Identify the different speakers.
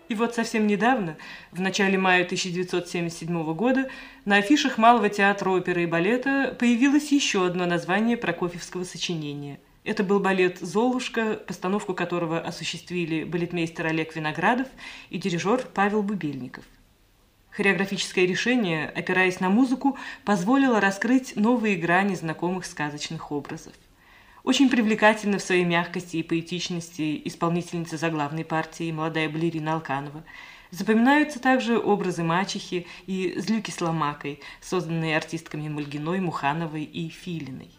Speaker 1: И вот совсем недавно, в начале мая 1977 года, на афишах Малого театра оперы и балета появилось еще одно название прокофьевского сочинения. Это был балет «Золушка», постановку которого осуществили балетмейстер Олег Виноградов и дирижер Павел Бубельников. Хореографическое решение, опираясь на музыку, позволило раскрыть новые грани знакомых сказочных образов. Очень привлекательна в своей мягкости и поэтичности исполнительница заглавной партии, молодая балерина Алканова. Запоминаются также образы мачехи и злюки с ломакой, созданные артистками Мальгиной, Мухановой и Филиной.